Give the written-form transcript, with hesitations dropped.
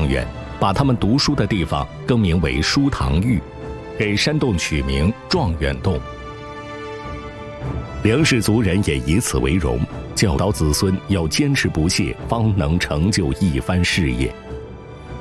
状元，把他们读书的地方更名为书堂峪，给山洞取名状元洞。梁氏族人也以此为荣，教导子孙要坚持不懈，方能成就一番事业。